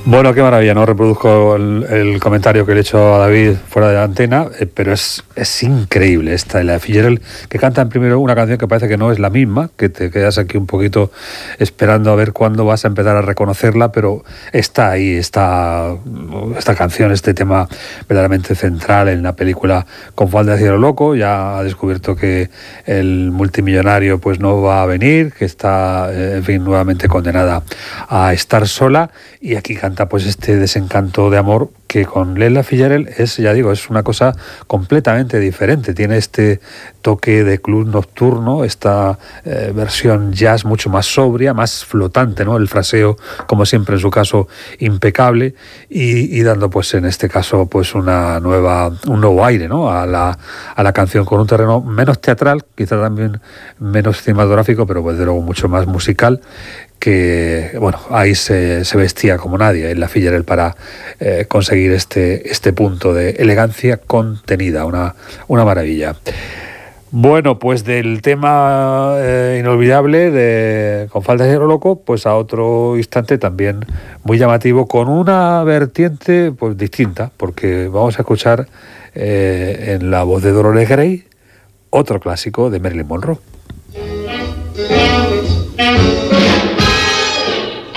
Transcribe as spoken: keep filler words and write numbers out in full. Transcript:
Bueno, qué maravilla, no reproduzco el, el comentario que le he hecho a David fuera de la antena, eh, pero es, es increíble esta Ella Fitzgerald, que canta primero una canción que parece que no es la misma, que te quedas aquí un poquito esperando a ver cuándo vas a empezar a reconocerla, pero está ahí, está esta canción, este tema verdaderamente central en la película Con falda de cielo loco. Ya ha descubierto que el multimillonario pues no va a venir, que está, eh, en fin, nuevamente condenada a estar sola, y aquí canta pues este desencanto de amor que con Ella Fitzgerald es, ya digo, es una cosa completamente diferente. Tiene este toque de club nocturno, esta eh, versión jazz mucho más sobria, más flotante, ¿no? El fraseo, como siempre en su caso, impecable, y, y dando pues en este caso pues una nueva, un nuevo aire, ¿no? a la, a la canción, con un terreno menos teatral, quizá también menos cinematográfico, pero pues de luego mucho más musical, que bueno, ahí se, se vestía como nadie en Ella Fitzgerald para eh, conseguir este, este punto de elegancia contenida, una, una maravilla. Bueno, pues del tema eh, inolvidable de Con falda de cielo loco, pues a otro instante también muy llamativo, con una vertiente pues distinta, porque vamos a escuchar eh, en la voz de Dolores Gray otro clásico de Marilyn Monroe.